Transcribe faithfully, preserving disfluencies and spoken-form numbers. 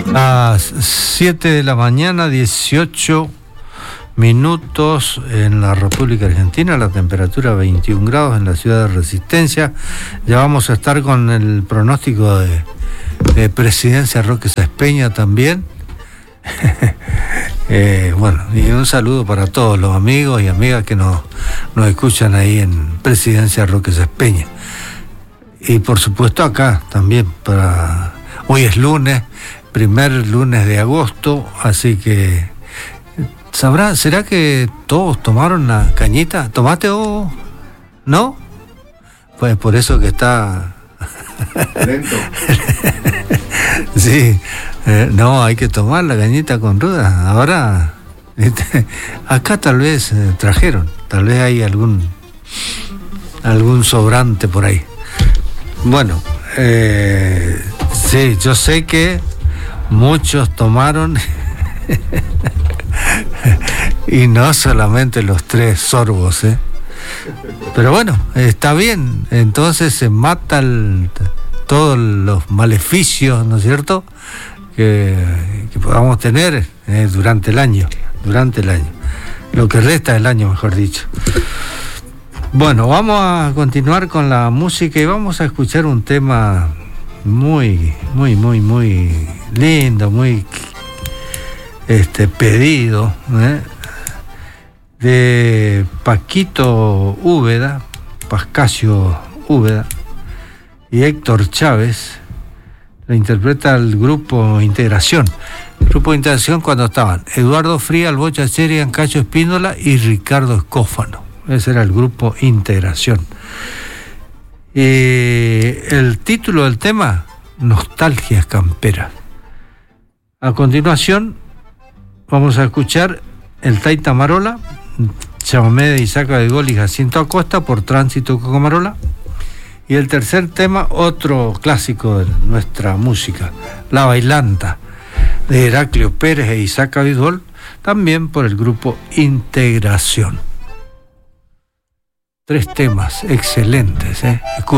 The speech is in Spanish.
A siete de la mañana, dieciocho minutos en la República Argentina, la temperatura veintiún grados en la ciudad de Resistencia. Ya vamos a estar con el pronóstico de, de Presidencia Roque Sáenz Peña también. eh, bueno, y un saludo para todos los amigos y amigas que nos, nos escuchan ahí en Presidencia Roque Sáenz Peña. Y por supuesto acá también, para hoy es lunes, primer lunes de agosto, así que ¿sabrá, será que todos tomaron la cañita? ¿Tomaste o no? Pues por eso que está lento. Sí, eh, no, hay que tomar la cañita con ruda. Ahora, este, acá tal vez eh, trajeron, tal vez hay algún algún sobrante por ahí. Bueno, eh, sí, yo sé que muchos tomaron y no solamente los tres sorbos, ¿eh? Pero bueno, está bien, entonces se mata el, todos los maleficios, ¿no es cierto?, que, que podamos tener eh, durante el año, durante el año, lo que resta del año, mejor dicho. Bueno, vamos a continuar con la música y vamos a escuchar un tema muy, muy, muy, muy lindo, muy este pedido, ¿eh? De Paquito Úbeda, Pascasio Úbeda y Héctor Chávez. Lo interpreta el grupo Integración. El grupo Integración cuando estaban Eduardo Frías, Bocha Cherian, Cacho Espíndola y Ricardo Escófano. Ese era el grupo Integración. Eh, el título del tema, Nostalgias Camperas. A continuación vamos a escuchar el Taita Marola, chamamé de Isaac Abegol y Jacinto Acosta por Tránsito Cocomarola. Y el tercer tema, otro clásico de nuestra música, La Bailanta, de Heraclio Pérez e Isaac Abegol, también por el grupo Integración. Tres temas excelentes, ¿eh? Escuchen.